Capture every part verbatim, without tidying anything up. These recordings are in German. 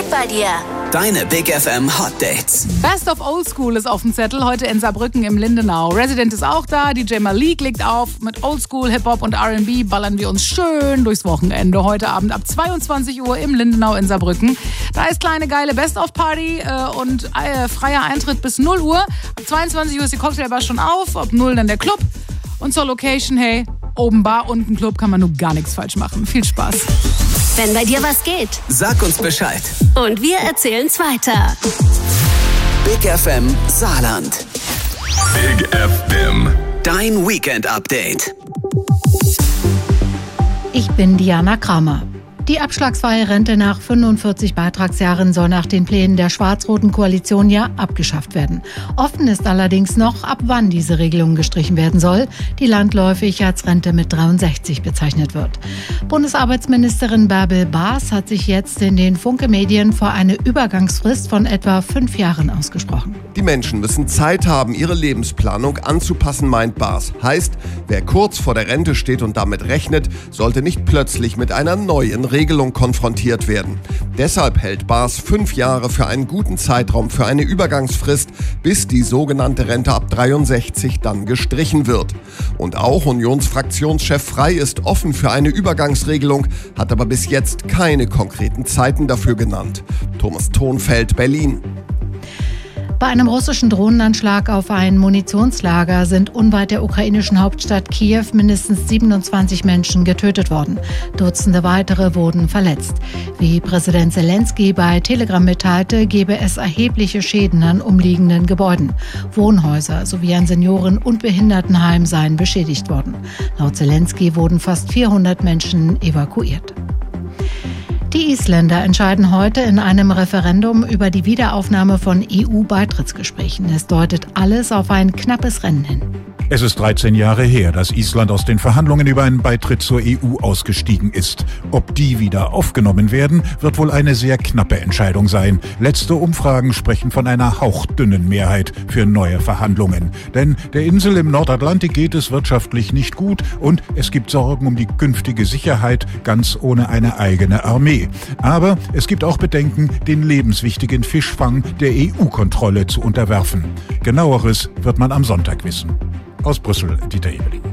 geht bei dir? Deine Big F M Hot Dates. Best of Old School ist auf dem Zettel, heute in Saarbrücken im Lindenau. Resident ist auch da, D J Malik legt auf. Mit Old School, Hip-Hop und R and B ballern wir uns schön durchs Wochenende. Heute Abend ab zweiundzwanzig Uhr im Lindenau in Saarbrücken. Da ist kleine geile Best-of-Party äh, und äh, freier Eintritt bis null Uhr. Ab zweiundzwanzig Uhr ist die Cocktailbar schon auf, ab null dann der Club. Und zur Location, hey, oben Bar, unten Club, kann man nur gar nichts falsch machen. Viel Spaß. Wenn bei dir was geht, Sag uns Bescheid. und wir erzählen's weiter. Big F M Saarland. Big F M. Dein Weekend-Update. Ich bin Diana Kramer. Die abschlagsfreie Rente nach fünfundvierzig Beitragsjahren soll nach den Plänen der schwarz-roten Koalition ja abgeschafft werden. Offen ist allerdings noch, ab wann diese Regelung gestrichen werden soll, die landläufig als Rente mit dreiundsechzig bezeichnet wird. Bundesarbeitsministerin Bärbel Baas hat sich jetzt in den Funke-Medien vor eine Übergangsfrist von etwa fünf Jahren ausgesprochen. Die Menschen müssen Zeit haben, ihre Lebensplanung anzupassen, meint Baas. Heißt, wer kurz vor der Rente steht und damit rechnet, sollte nicht plötzlich mit einer neuen Regelung konfrontiert werden. Deshalb hält Baas fünf Jahre für einen guten Zeitraum für eine Übergangsfrist, bis die sogenannte Rente ab dreiundsechzig dann gestrichen wird. Und auch Unionsfraktionschef Frey ist offen für eine Übergangsregelung, hat aber bis jetzt keine konkreten Zeiten dafür genannt. Thomas Thonfeld, Berlin. Bei einem russischen Drohnenanschlag auf ein Munitionslager sind unweit der ukrainischen Hauptstadt Kiew mindestens siebenundzwanzig Menschen getötet worden. Dutzende weitere wurden verletzt. Wie Präsident Zelensky bei Telegram mitteilte, gebe es erhebliche Schäden an umliegenden Gebäuden. Wohnhäuser sowie ein Senioren- und Behindertenheim seien beschädigt worden. Laut Zelensky wurden fast vierhundert Menschen evakuiert. Die Isländer entscheiden heute in einem Referendum über die Wiederaufnahme von E U-Beitrittsgesprächen. Es deutet alles auf ein knappes Rennen hin. Es ist dreizehn Jahre her, dass Island aus den Verhandlungen über einen Beitritt zur E U ausgestiegen ist. Ob die wieder aufgenommen werden, wird wohl eine sehr knappe Entscheidung sein. Letzte Umfragen sprechen von einer hauchdünnen Mehrheit für neue Verhandlungen. Denn der Insel im Nordatlantik geht es wirtschaftlich nicht gut und es gibt Sorgen um die künftige Sicherheit, ganz ohne eine eigene Armee. Aber es gibt auch Bedenken, den lebenswichtigen Fischfang der E U-Kontrolle zu unterwerfen. Genaueres wird man am Sonntag wissen. Aus Brüssel, Dieter Ebeling.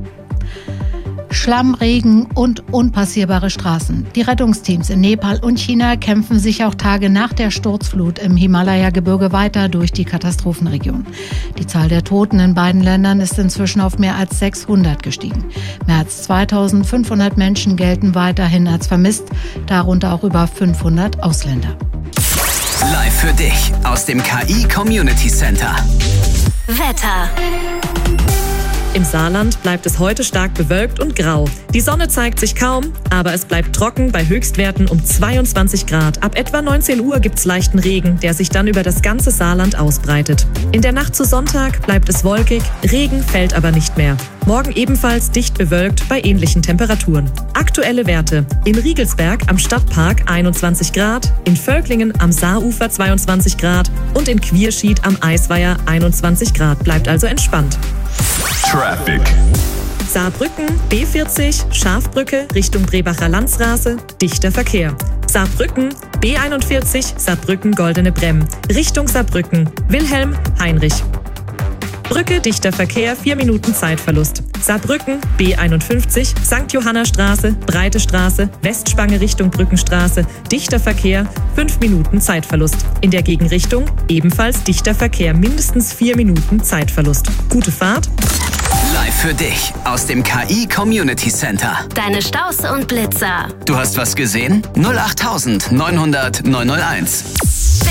Schlamm, Regen und unpassierbare Straßen. Die Rettungsteams in Nepal und China kämpfen sich auch Tage nach der Sturzflut im Himalaya-Gebirge weiter durch die Katastrophenregion. Die Zahl der Toten in beiden Ländern ist inzwischen auf mehr als sechshundert gestiegen. Mehr als zweitausendfünfhundert Menschen gelten weiterhin als vermisst, darunter auch über fünfhundert Ausländer. Live für dich aus dem K I Community Center. Wetter. Im Saarland bleibt es heute stark bewölkt und grau. Die Sonne zeigt sich kaum, aber es bleibt trocken bei Höchstwerten um zweiundzwanzig Grad. Ab etwa neunzehn Uhr gibt's leichten Regen, der sich dann über das ganze Saarland ausbreitet. In der Nacht zu Sonntag bleibt es wolkig, Regen fällt aber nicht mehr. Morgen ebenfalls dicht bewölkt bei ähnlichen Temperaturen. Aktuelle Werte: in Riegelsberg am Stadtpark einundzwanzig Grad, in Völklingen am Saarufer zweiundzwanzig Grad und in Quierschied am Eisweiher einundzwanzig Grad. Bleibt also entspannt. Traffic. Saarbrücken, B vierzig, Schafbrücke Richtung Brebacher Landstraße, dichter Verkehr. Saarbrücken, B einundvierzig, Saarbrücken Goldene Bremm, Richtung Saarbrücken, Wilhelm, Heinrich. Brücke, dichter Verkehr, vier Minuten Zeitverlust. Saarbrücken, B einundfünfzig, Sankt Johanna Straße, Breite Straße, Westspange Richtung Brückenstraße, dichter Verkehr, fünf Minuten Zeitverlust. In der Gegenrichtung ebenfalls dichter Verkehr, mindestens vier Minuten Zeitverlust. Gute Fahrt. Live für dich aus dem K I Community Center. Deine Staus und Blitzer. Du hast was gesehen? null acht neunhundert neunhunderteins.